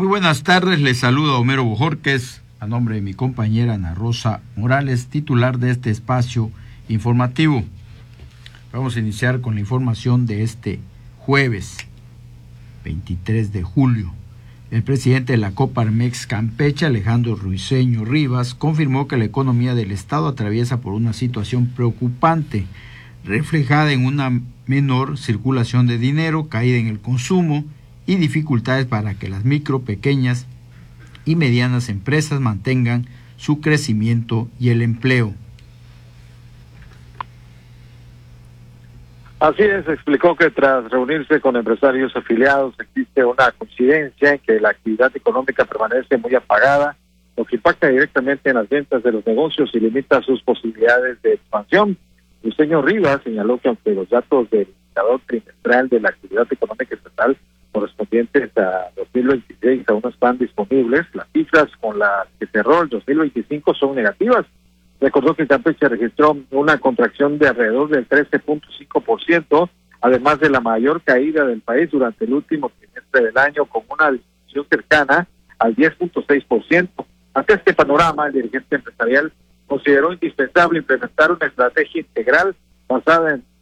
Muy buenas tardes, les saluda Homero Bojorquez, a nombre de mi compañera Ana Rosa Morales, titular de este espacio informativo. Vamos a iniciar con la información de este jueves, 23 de julio. El presidente de la Coparmex Campeche, Alejandro Ruiseño Rivas, confirmó que la economía del estado atraviesa por una situación preocupante, reflejada en una menor circulación de dinero, caída en el consumo y dificultades para que las micro, pequeñas y medianas empresas mantengan su crecimiento y el empleo. Así es, explicó que tras reunirse con empresarios afiliados existe una coincidencia en que la actividad económica permanece muy apagada, lo que impacta directamente en las ventas de los negocios y limita sus posibilidades de expansión. Luiseño Rivas señaló que aunque los datos del indicador trimestral de la actividad económica estatal correspondientes a 2026 aún no están disponibles, las cifras con las que cerró el 2025 son negativas. Recordó que Campeche registró una contracción de alrededor del 13.5%, además de la mayor caída del país durante el último trimestre del año, con una disminución cercana al 10.6%. Ante este panorama, el dirigente empresarial consideró indispensable implementar una estrategia integral basada en...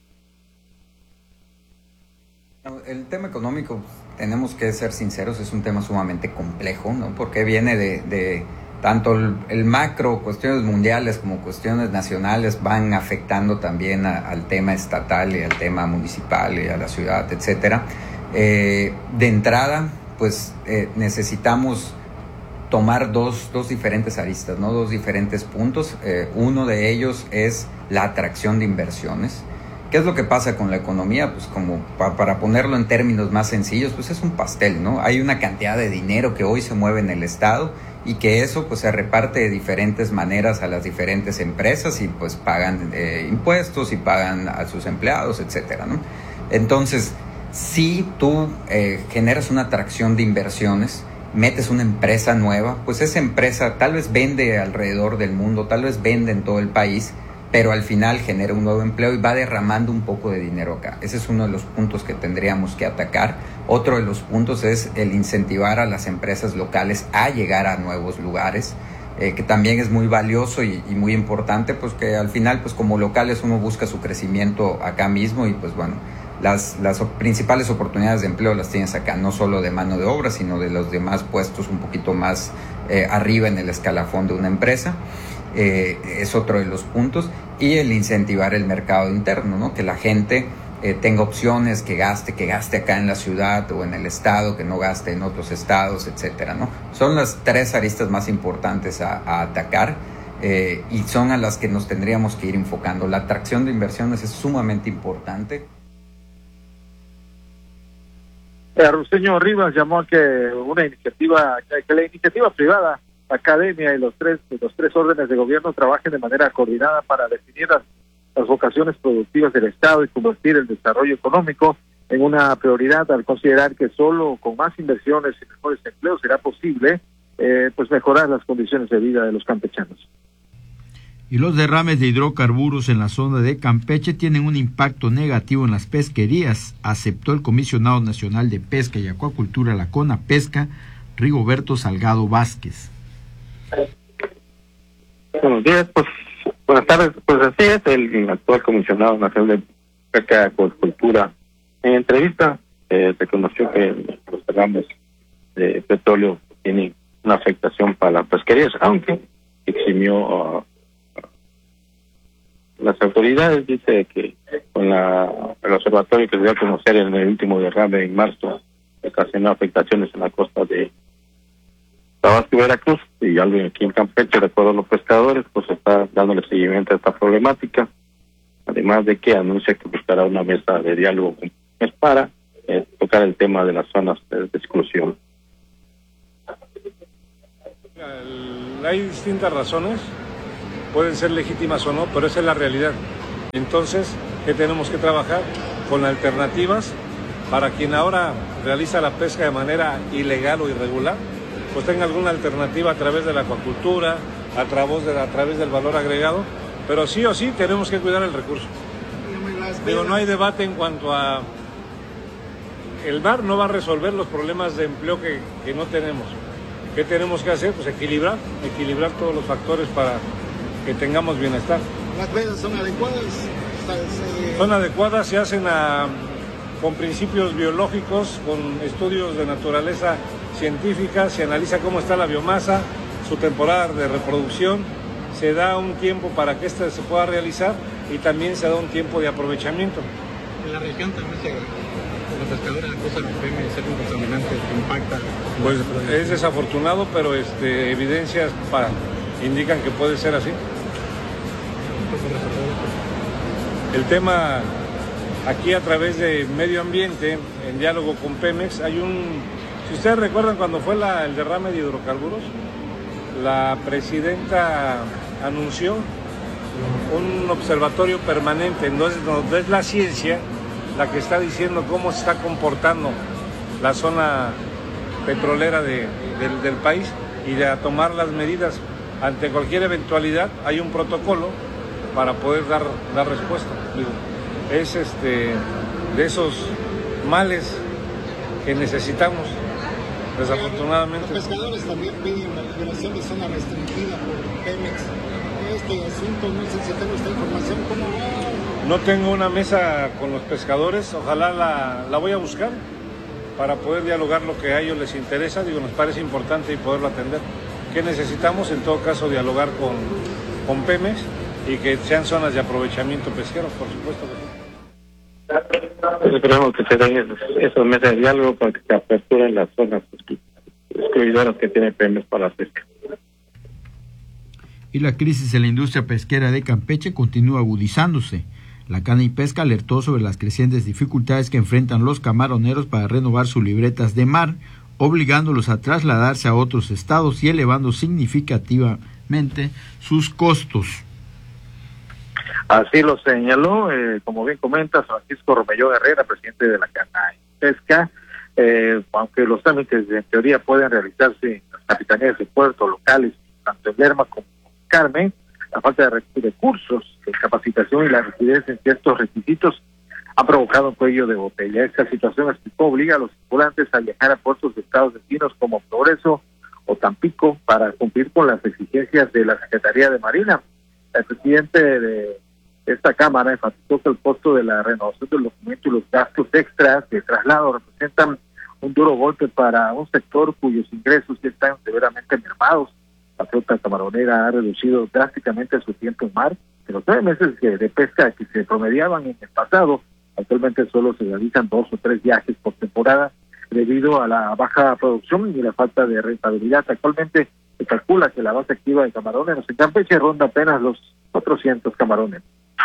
El tema económico, tenemos que ser sinceros, es un tema sumamente complejo, ¿no? Porque viene de tanto el macro, cuestiones mundiales como cuestiones nacionales van afectando también al tema estatal y al tema municipal y a la ciudad, etcétera. De entrada, pues necesitamos tomar dos diferentes aristas, ¿no? Dos diferentes puntos. Uno de ellos es la atracción de inversiones. ¿Qué es lo que pasa con la economía? Pues como para ponerlo en términos más sencillos, pues es un pastel, ¿no? Hay una cantidad de dinero que hoy se mueve en el Estado y que eso pues se reparte de diferentes maneras a las diferentes empresas y pues pagan impuestos y pagan a sus empleados, etcétera, ¿no? Entonces, si tú generas una atracción de inversiones, metes una empresa nueva, pues esa empresa tal vez vende alrededor del mundo, tal vez vende en todo el país, pero al final genera un nuevo empleo y va derramando un poco de dinero acá. Ese es uno de los puntos que tendríamos que atacar. Otro de los puntos es el incentivar a las empresas locales a llegar a nuevos lugares, que también es muy valioso y muy importante, pues que al final, pues como locales uno busca su crecimiento acá mismo y pues bueno, las principales oportunidades de empleo las tienes acá, no solo de mano de obra, sino de los demás puestos un poquito más arriba en el escalafón de una empresa. Es otro de los puntos, y el incentivar el mercado interno, ¿no? Que la gente tenga opciones, que gaste acá en la ciudad o en el estado, que no gaste en otros estados, etcétera, ¿no? Son las tres aristas más importantes a atacar y son a las que nos tendríamos que ir enfocando. La atracción de inversiones es sumamente importante. Ruiseño Rivas llamó a que la iniciativa privada, la academia y los tres órdenes de gobierno trabajen de manera coordinada para definir las vocaciones productivas del Estado y convertir el desarrollo económico en una prioridad, al considerar que solo con más inversiones y mejores empleos será posible pues mejorar las condiciones de vida de los campechanos. Y los derrames de hidrocarburos en la zona de Campeche tienen un impacto negativo en las pesquerías, aceptó el Comisionado Nacional de Pesca y Acuacultura, la CONAPESCA, Rigoberto Salgado Vázquez. Buenos días, pues buenas tardes, pues así es, el actual Comisionado Nacional de Pesca y Acuacultura en entrevista reconoció que los derrames de petróleo tienen una afectación para las pesquerías, aunque eximió las autoridades. Dice que con el observatorio que se dio a conocer en el último derrame en marzo ocasionó afectaciones en la costa de Tabasco y Veracruz, y algo aquí en Campeche, de acuerdo a los pescadores, pues está dándole seguimiento a esta problemática, además de que anuncia que buscará una mesa de diálogo para tocar el tema de las zonas de exclusión. Hay distintas razones, pueden ser legítimas o no, pero esa es la realidad. Entonces, ¿qué tenemos que trabajar? Con alternativas para quien ahora realiza la pesca de manera ilegal o irregular, pues tenga alguna alternativa a través de la acuacultura, a través del valor agregado, pero sí o sí tenemos que cuidar el recurso. Digo, no hay debate en cuanto a el mar no va a resolver los problemas de empleo que no tenemos. ¿Qué tenemos que hacer? Pues equilibrar todos los factores para que tengamos bienestar. ¿Las medidas son adecuadas? Son adecuadas, se hacen con principios biológicos, con estudios de naturaleza científica, se analiza cómo está la biomasa, su temporada de reproducción, se da un tiempo para que se pueda realizar y también se da un tiempo de aprovechamiento. En la región también los pescadores acusan al PM de ser un contaminante que impacta. Pues es desafortunado, pero evidencias indican que puede ser así. El tema aquí a través de Medio Ambiente, en diálogo con Pemex, si ustedes recuerdan cuando fue el derrame de hidrocarburos, la presidenta anunció un observatorio permanente, entonces es la ciencia la que está diciendo cómo se está comportando la zona petrolera del país y de tomar las medidas ante cualquier eventualidad. Hay un protocolo para poder dar respuesta. Es de esos males que necesitamos, desafortunadamente. Los pescadores también piden la liberación de zona restringida por Pemex. Este asunto, no sé si tengo esta información, ¿cómo va? No tengo una mesa con los pescadores, ojalá la voy a buscar para poder dialogar lo que a ellos les interesa. Nos parece importante y poderlo atender. ¿Qué necesitamos? En todo caso, dialogar con Pemex y que sean zonas de aprovechamiento pesquero, por supuesto que sí. Esperamos que se den esas mesas de diálogo para que se aperturen las zonas excluidoras que tiene Pemex para la pesca. Y la crisis en la industria pesquera de Campeche continúa agudizándose. La Cana y Pesca alertó sobre las crecientes dificultades que enfrentan los camaroneros para renovar sus libretas de mar, obligándolos a trasladarse a otros estados y elevando significativamente sus costos. Así lo señaló, como bien comenta, Francisco Romelló Herrera, presidente de la Cana y Pesca. Aunque los trámites en teoría pueden realizarse en las capitanías de puerto locales, tanto en Lerma como en Carmen, la falta de recursos, de capacitación y la rigidez en ciertos requisitos ha provocado un cuello de botella. Esta situación, explicó, obliga a los tripulantes a viajar a puertos de estados vecinos como Progreso o Tampico para cumplir con las exigencias de la Secretaría de Marina. El presidente de esta Cámara enfatizó que el costo de la renovación del documento y los gastos extras de traslado representan un duro golpe para un sector cuyos ingresos ya están severamente mermados. La flota camaronera ha reducido drásticamente su tiempo en mar. En los 9 meses de pesca que se promediaban en el pasado, actualmente solo se realizan 2 o 3 viajes por temporada debido a la baja producción y la falta de rentabilidad. Actualmente se calcula que la base activa de camaroneros en Campeche ronda apenas los 400 camarones.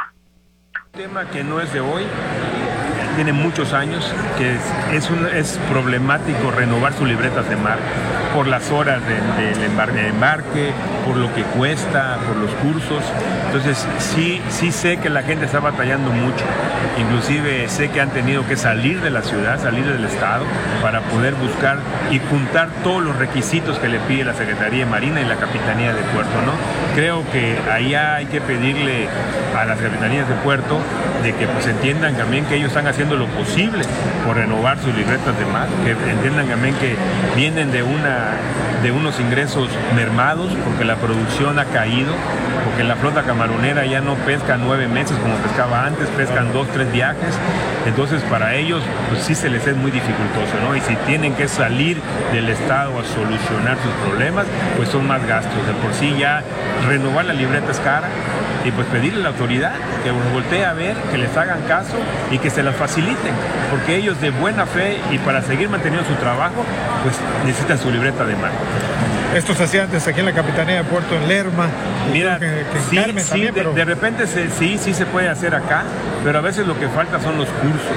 Un tema que no es de hoy, tiene muchos años, que es problemático renovar sus libretas de mar por las horas del embarque, por lo que cuesta, por los cursos. Entonces sí sé que la gente está batallando mucho, inclusive sé que han tenido que salir de la ciudad, salir del estado para poder buscar y juntar todos los requisitos que le pide la Secretaría de Marina y la Capitanía de Puerto, ¿no? Creo que allá hay que pedirle a las Capitanías de Puerto de que pues entiendan también que ellos están haciendo lo posible por renovar sus libretas de mar, que entiendan también que vienen de unos ingresos mermados porque la producción ha caído, porque la flota camaronera ya no pesca 9 meses como pescaba antes, pescan 2, 3 viajes. Entonces para ellos pues sí se les es muy dificultoso, ¿no? Y si tienen que salir del estado a solucionar sus problemas, pues son más gastos. De por sí ya renovar la libreta es cara, y pues pedirle a la autoridad que voltee a ver, que les hagan caso y que se las faciliten, porque ellos de buena fe y para seguir manteniendo su trabajo, pues necesitan su libreta de mar. Esto se hacía antes aquí en la Capitanía de Puerto, en Lerma. Mira, sí, también, pero de repente sí se puede hacer acá, pero a veces lo que falta son los cursos.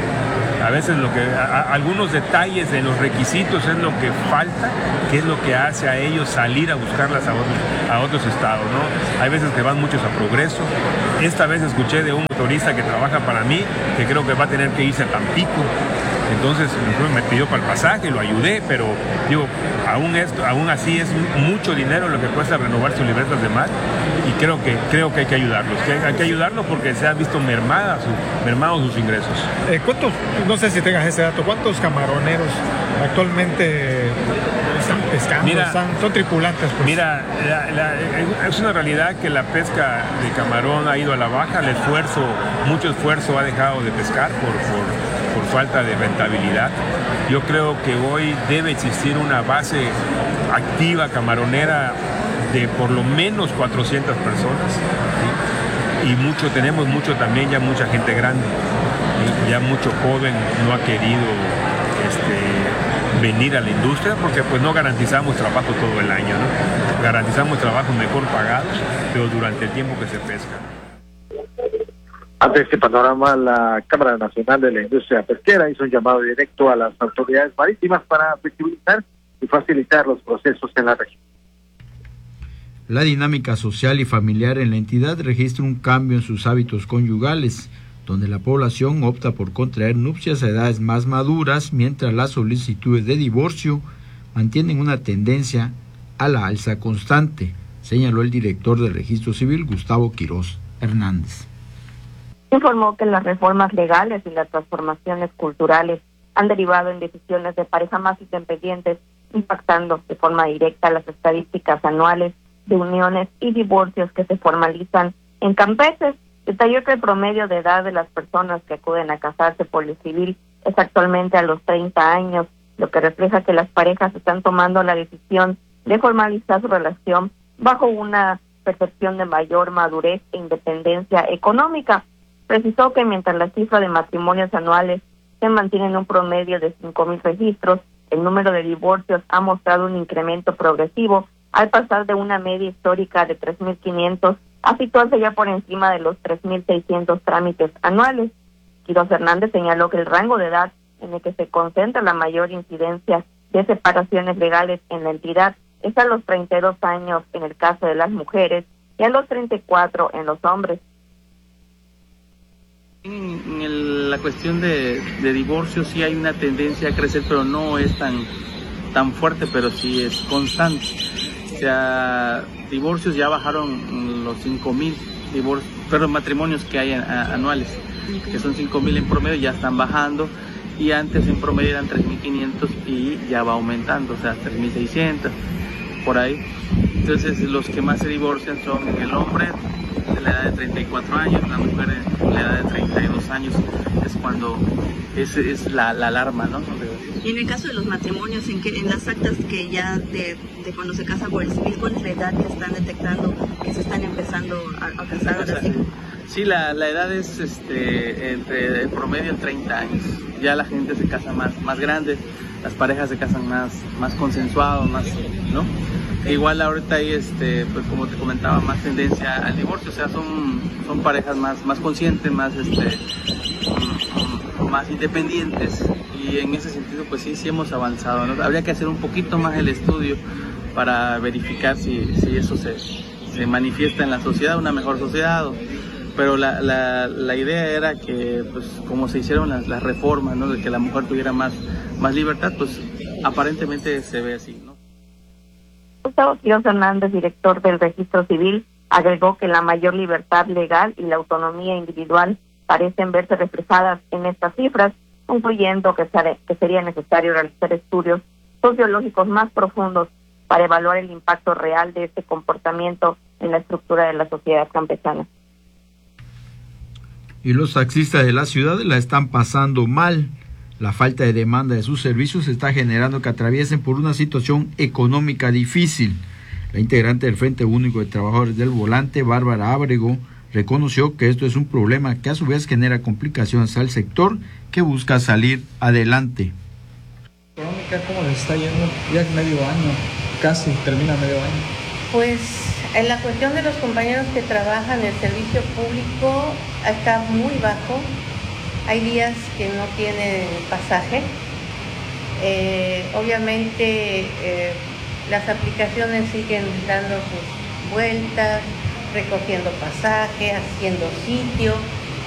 A veces algunos detalles de los requisitos es lo que falta, que es lo que hace a ellos salir a buscarlas a otros estados, ¿no? Hay veces que van muchos a Progreso. Esta vez escuché de un motorista que trabaja para mí, que creo que va a tener que irse a Tampico. Entonces me pidió para el pasaje, lo ayudé, pero digo, aún así es mucho dinero lo que cuesta renovar sus libretas de mar, y creo que hay que ayudarlos, hay que ayudarlos porque se han visto mermados sus ingresos. ¿Cuántos, no sé si tengas ese dato, cuántos camaroneros actualmente están pescando, son tripulantes? Pues? Mira, es una realidad que la pesca de camarón ha ido a la baja, mucho esfuerzo ha dejado de pescar por falta de rentabilidad. Yo creo que hoy debe existir una base activa camaronera de por lo menos 400 personas, ¿sí? Y tenemos también ya mucha gente grande, ¿sí? Ya mucho joven no ha querido venir a la industria porque pues no garantizamos trabajo todo el año, ¿no? Garantizamos trabajos mejor pagados, pero durante el tiempo que se pesca. Ante este panorama, la Cámara Nacional de la Industria Pesquera hizo un llamado directo a las autoridades marítimas para flexibilizar y facilitar los procesos en la región. La dinámica social y familiar en la entidad registra un cambio en sus hábitos conyugales, donde la población opta por contraer nupcias a edades más maduras, mientras las solicitudes de divorcio mantienen una tendencia a la alza constante, señaló el director del Registro Civil, Gustavo Quirós Hernández. Informó que las reformas legales y las transformaciones culturales han derivado en decisiones de pareja más independientes, impactando de forma directa las estadísticas anuales de uniones y divorcios que se formalizan en Campeses. Detalló que el promedio de edad de las personas que acuden a casarse por lo civil es actualmente a los 30 años, lo que refleja que las parejas están tomando la decisión de formalizar su relación bajo una percepción de mayor madurez e independencia económica. Precisó que mientras la cifra de matrimonios anuales se mantiene en un promedio de 5,000 registros, el número de divorcios ha mostrado un incremento progresivo al pasar de una media histórica de 3,500 a situarse ya por encima de los 3,600 trámites anuales. Quirós Hernández señaló que el rango de edad en el que se concentra la mayor incidencia de separaciones legales en la entidad es a los 32 años en el caso de las mujeres y a los 34 en los hombres. En la cuestión de divorcio sí hay una tendencia a crecer, pero no es tan fuerte, pero sí es constante. O sea, divorcios ya bajaron los 5,000 matrimonios que hay anuales, que son 5,000 en promedio, ya están bajando, y antes en promedio eran 3,500 y ya va aumentando, o sea, 3,600, por ahí. Entonces los que más se divorcian son el hombre de la edad de 34 años, la mujer de la edad de 32 años, es cuando es la alarma, ¿no? Y en el caso de los matrimonios, en las actas que ya de cuando se casan por el civil, ¿cuál es la edad que están detectando que se están empezando a casar? O sea, sí, la edad es entre el promedio en 30 años. Ya la gente se casa más grande, las parejas se casan más consensuados, más, ¿no? Igual ahorita hay, pues como te comentaba, más tendencia al divorcio, o sea, son parejas más conscientes, más independientes, y en ese sentido pues sí hemos avanzado, ¿no? Habría que hacer un poquito más el estudio para verificar si eso se manifiesta en la sociedad, una mejor sociedad, pero la idea era que, pues como se hicieron las reformas, ¿no? De que la mujer tuviera más libertad, pues aparentemente se ve así, ¿no? Gustavo Quirós Hernández, director del Registro Civil, agregó que la mayor libertad legal y la autonomía individual parecen verse reflejadas en estas cifras, concluyendo que sería necesario realizar estudios sociológicos más profundos para evaluar el impacto real de este comportamiento en la estructura de la sociedad campesana. Y los taxistas de la ciudad la están pasando mal. La falta de demanda de sus servicios está generando que atraviesen por una situación económica difícil. La integrante del Frente Único de Trabajadores del Volante, Bárbara Ábrego, reconoció que esto es un problema que a su vez genera complicaciones al sector que busca salir adelante. ¿Económica cómo les está yendo? Ya es medio año, casi termina medio año. Pues en la cuestión de los compañeros que trabajan en el servicio público está muy bajo. Hay días que no tienen pasaje. Obviamente las aplicaciones siguen dando sus vueltas, recogiendo pasaje, haciendo sitio.